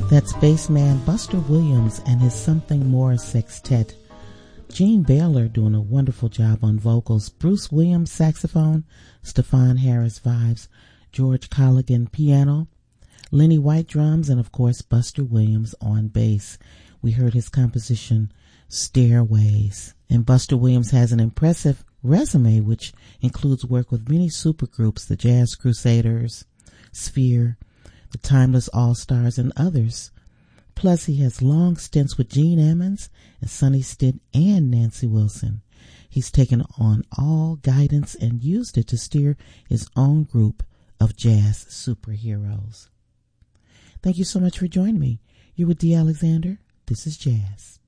That's bassman Buster Williams and his Something More Sextet. Gene Baylor doing a wonderful job on vocals. Bruce Williams saxophone, Stefan Harris vibes, George Colligan piano, Lenny White drums, and of course Buster Williams on bass. We heard his composition Stairways. And Buster Williams has an impressive resume which includes work with many supergroups, the Jazz Crusaders, Sphere, the Timeless All-Stars, and others. Plus, he has long stints with Gene Ammons and Sonny Stitt and Nancy Wilson. He's taken on all guidance and used it to steer his own group of jazz superheroes. Thank you so much for joining me. You're with Dee Alexander. This is Jazz.